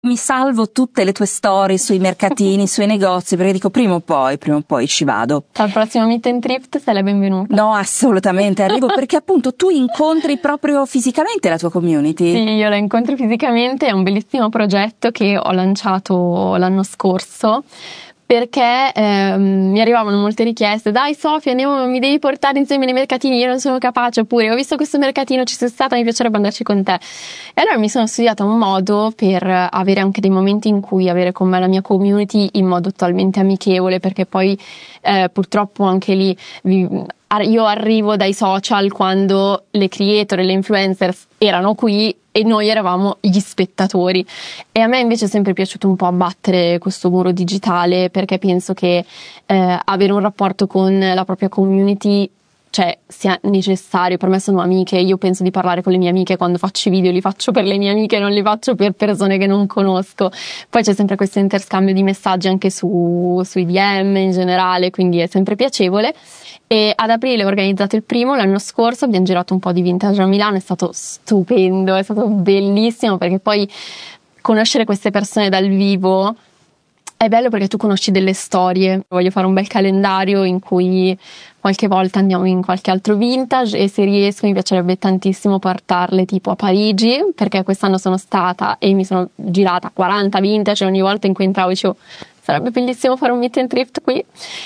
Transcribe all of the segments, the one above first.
mi salvo tutte le tue storie sui mercatini, sui negozi, perché dico prima o poi ci vado. Al prossimo Meet and Trip sei la benvenuta. No, assolutamente, arrivo perché appunto tu incontri proprio fisicamente la tua community. Sì, io la incontro fisicamente, è un bellissimo progetto che ho lanciato l'anno scorso, perché mi arrivavano molte richieste: dai Sofia, mi devi portare insieme nei mercatini, io non sono capace, oppure ho visto questo mercatino, ci sei stata, mi piacerebbe andarci con te. E allora mi sono studiata un modo per avere anche dei momenti in cui avere con me la mia community in modo totalmente amichevole, perché poi purtroppo anche lì io arrivo dai social quando le creator e le influencer erano qui e noi eravamo gli spettatori, e a me invece è sempre piaciuto un po' abbattere questo muro digitale, perché penso che avere un rapporto con la propria community sia necessario. Per me sono amiche, io penso di parlare con le mie amiche, quando faccio i video li faccio per le mie amiche, non li faccio per persone che non conosco. Poi c'è sempre questo interscambio di messaggi anche sui DM in generale, quindi è sempre piacevole. E ad aprile ho organizzato il primo, l'anno scorso abbiamo girato un po' di vintage a Milano, è stato stupendo, è stato bellissimo, perché poi conoscere queste persone dal vivo è bello, perché tu conosci delle storie. Voglio fare un bel calendario in cui qualche volta andiamo in qualche altro vintage, e se riesco mi piacerebbe tantissimo portarle tipo a Parigi, perché quest'anno sono stata e mi sono girata 40 vintage e ogni volta in cui entravo dicevo sarebbe bellissimo fare un meet and trip qui,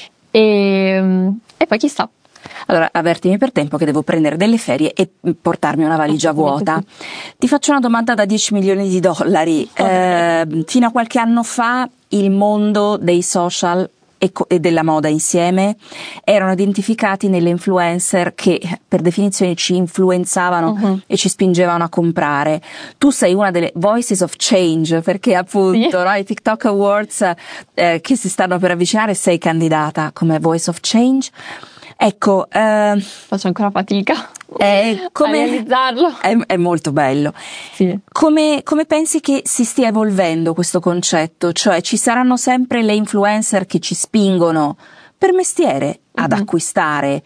e poi chissà. Allora, avvertimi per tempo che devo prendere delle ferie e portarmi una valigia vuota. Ti faccio una domanda da 10 milioni di dollari. Fino a qualche anno fa il mondo dei social e della moda insieme erano identificati nelle influencer che per definizione ci influenzavano e ci spingevano a comprare. Tu sei una delle voices of change, perché appunto no, i TikTok Awards che si stanno per avvicinare, sei candidata come voice of change. Ecco, faccio ancora fatica a realizzarlo. È molto bello. Sì. Come pensi che si stia evolvendo questo concetto? Cioè, ci saranno sempre le influencer che ci spingono per mestiere ad acquistare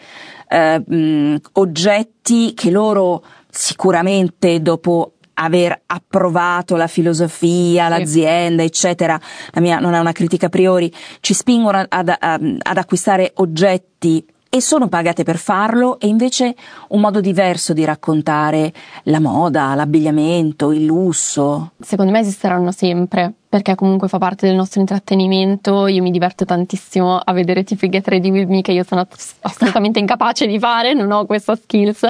oggetti che loro sicuramente, dopo aver approvato la filosofia, l'azienda, eccetera, la mia non è una critica a priori, ci spingono ad acquistare oggetti e sono pagate per farlo, e invece un modo diverso di raccontare la moda, l'abbigliamento, il lusso. Secondo me esisteranno sempre, perché comunque fa parte del nostro intrattenimento. Io mi diverto tantissimo a vedere tipo i Get Ready With Me, che io sono assolutamente incapace di fare, non ho questa skills.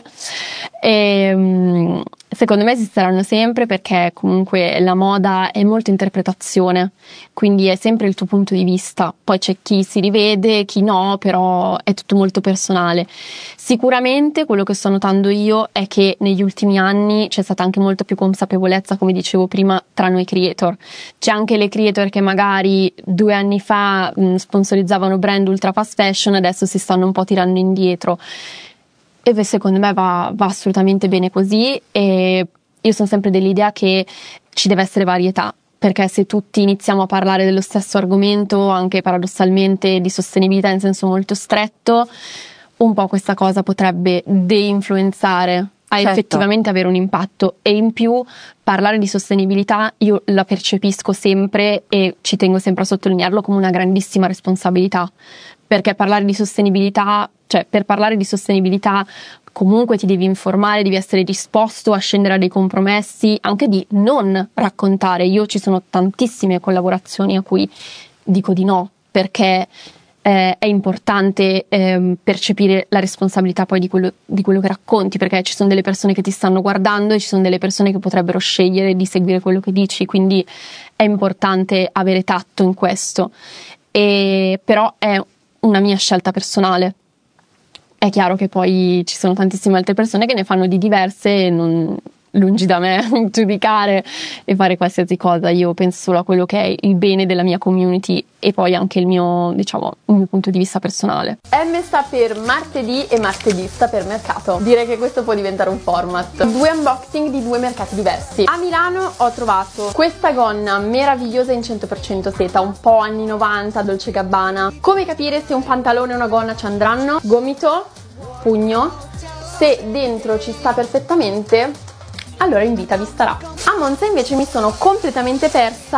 E secondo me esisteranno sempre, perché comunque la moda è molto interpretazione, quindi è sempre il tuo punto di vista. Poi c'è chi si rivede, chi no, però è tutto molto personale. Sicuramente quello che sto notando io è che negli ultimi anni c'è stata anche molta più consapevolezza, come dicevo prima, tra noi creator. C'è anche le creator che magari 2 anni fa sponsorizzavano brand ultra fast fashion, adesso si stanno un po' tirando indietro, e secondo me va assolutamente bene così. E io sono sempre dell'idea che ci deve essere varietà, perché se tutti iniziamo a parlare dello stesso argomento, anche paradossalmente di sostenibilità in senso molto stretto, un po' questa cosa potrebbe de-influenzare a effettivamente avere un impatto. E in più parlare di sostenibilità io la percepisco sempre, e ci tengo sempre a sottolinearlo, come una grandissima responsabilità, perché parlare di sostenibilità, per parlare di sostenibilità comunque ti devi informare, devi essere disposto a scendere a dei compromessi, anche di non raccontare. Io ci sono tantissime collaborazioni a cui dico di no, perché è importante percepire la responsabilità poi di quello che racconti, perché ci sono delle persone che ti stanno guardando e ci sono delle persone che potrebbero scegliere di seguire quello che dici, quindi è importante avere tatto in questo. Però è una mia scelta personale. È chiaro che poi ci sono tantissime altre persone che ne fanno di diverse, e lungi da me giudicare e fare qualsiasi cosa. Io penso solo a quello che è il bene della mia community, e poi anche il mio punto di vista personale. M sta per martedì e martedì sta per mercato. Direi che questo può diventare un format. 2 unboxing di 2 mercati diversi. A Milano ho trovato questa gonna meravigliosa in 100% seta, un po' anni 90, Dolce Gabbana. Come capire se un pantalone e una gonna ci andranno? Gomito, pugno. Se dentro ci sta perfettamente, allora in vita vi starà. A Monza invece mi sono completamente persa